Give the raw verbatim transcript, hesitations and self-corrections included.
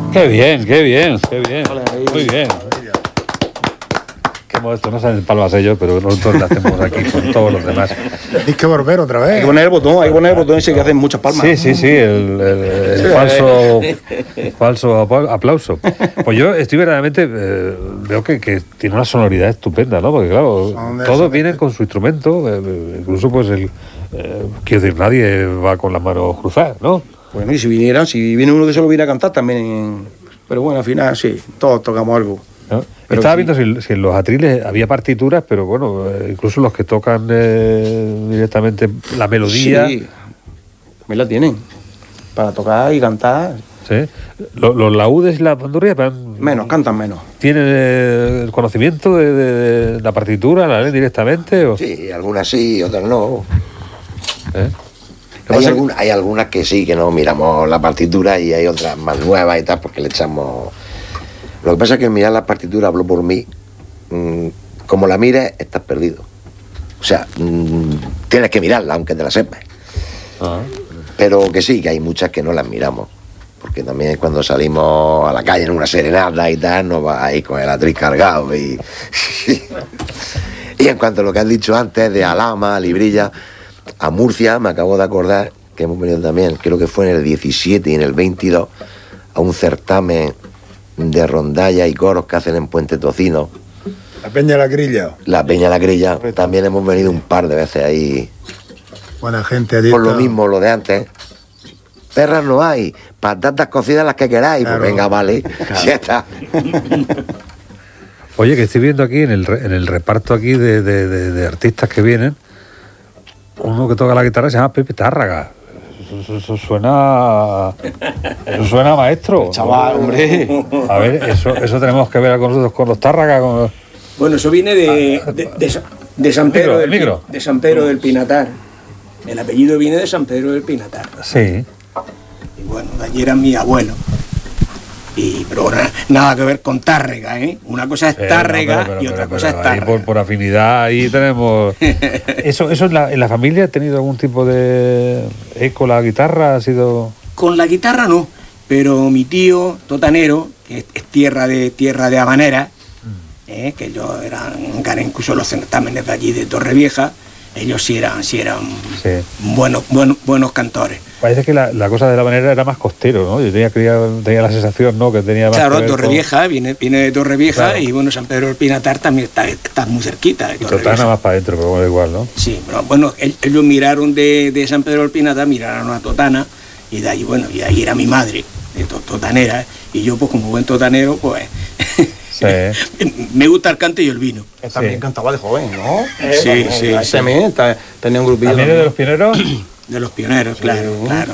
Qué bien, qué bien, qué bien. Muy bien. Qué modesto, no saben palmas ellos, pero nosotros lo hacemos aquí con todos los demás. Hay que volver otra vez. Hay que poner el botón, hay que poner el botón ese que hacen muchas palmas. Sí, sí, sí, el, el, el falso, falso aplauso. Pues yo estoy verdaderamente, eh, veo que, que tiene una sonoridad estupenda, ¿no? Porque claro, todos vienen con su instrumento, eh, incluso pues el, eh, quiero decir, nadie va con las manos cruzadas, ¿no? Bueno, y si vinieran, si viene uno que solo viene a cantar también, pero bueno, al final sí, todos tocamos algo. ¿No? Pero Estaba sí. viendo si, si en los atriles había partituras, pero bueno, eh, incluso los que tocan eh, directamente la melodía. Sí, también la tienen, para tocar y cantar. ¿Sí? Los, los laúdes y las bandurrias van- Menos, cantan menos. ¿tienen eh, el conocimiento de, de- de la partitura, la leen directamente? O, Sí, algunas sí, otras no. ¿eh? ¿Qué Hay, pasa? algún- hay algunas que sí, que no miramos la partitura y hay otras más nuevas y tal, porque le echamos... Lo que pasa es que mirar la partitura, hablo por mí, mmm, como la mires, estás perdido. O sea, mmm, tienes que mirarla, aunque te la sepas. Ah. Pero que sí, que hay muchas que no las miramos. Porque también cuando salimos a la calle en una serenata y tal, nos va ahí con el atril cargado. Y, y en cuanto a lo que has dicho antes de Alhama, Librilla, a Murcia me acabo de acordar que hemos venido también, creo que fue en el diecisiete y en el veintidós, a un certamen de rondalla y coros que hacen en Puente Tocino, La Peña de la Grilla. la Peña La Grilla. También hemos venido un par de veces ahí. Buena gente allí. Por lo está. mismo, lo de antes. Perras no hay, patatas cocidas las que queráis. Claro. Pues venga, vale, ya está. Oye, que estoy viendo aquí en el, re- en el reparto aquí de, de- de- de artistas que vienen, uno que toca la guitarra se llama Pepe Tárraga. Eso, eso- eso suena... Eso suena a maestro. Chaval, hombre. A ver, eso, eso tenemos que ver con nosotros, con los Tárraga, con... Bueno, eso viene de, de, de Sa- de San Pedro Micro, del, micro. de San Pedro del Pinatar. El apellido viene de San Pedro del Pinatar. Sí. Y bueno, de allí era mi abuelo. Y, pero bueno, nada que ver con Tárrega, ¿eh? Una cosa es Eh, Tárrega no, pero- pero- y otra pero- cosa es pero ahí Tárrega. por, por afinidad ahí tenemos... ¿Eso, eso en, la, en la familia ha tenido algún tipo de eco la guitarra? ¿Ha sido...? Con la guitarra no, pero mi tío Totanero, que es, es tierra de tierra de habanera, ¿eh? Que ellos eran, ganan incluso los certámenes de allí de Torrevieja, ellos sí eran, sí eran Sí. buenos, buenos, buenos cantores. Parece que la, la cosa de la manera era más costero, ¿no? Yo tenía, creía- tenía la sensación, ¿no? Que tenía más Claro, que ver con- Torrevieja, viene, viene de Torrevieja, Claro. y bueno, San Pedro del Pinatar también está, está muy cerquita de Y Totana Torrevieja. más para adentro, pero bueno, igual, ¿no? Sí, pero bueno, el- ellos miraron de, de San Pedro del Pinatar, miraron a Totana, y de ahí, bueno, y ahí era mi madre, de to- totanera, y yo, pues como buen totanero, pues Sí. me gusta el cante y el vino. Él también Sí. cantaba de joven, ¿no? Sí, sí, Ahí sí. también ta- tenía un grupillo. ¿También es de los pioneros? De los pioneros, claro, claro.